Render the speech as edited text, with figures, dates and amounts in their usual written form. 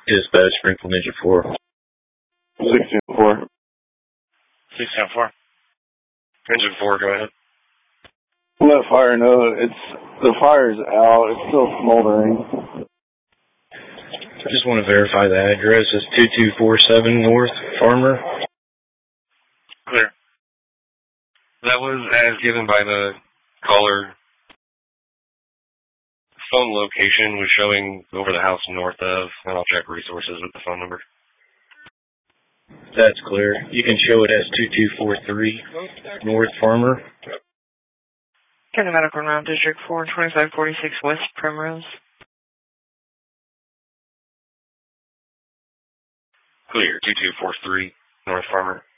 Dispatch, Springfield Ninja 4. 16-4. 16-4. Engine 4, go ahead. Let fire know the fire's out. It's still smoldering. I just want to verify the address. It's 2247 North Farmer. Clear. That was as given by the caller. Phone location was showing over the house north of, and I'll check resources with the phone number. That's clear. You can show it as 2243 North Farmer. County Medical Round District 4, 2546 West Primrose. Clear. 2243 North Farmer.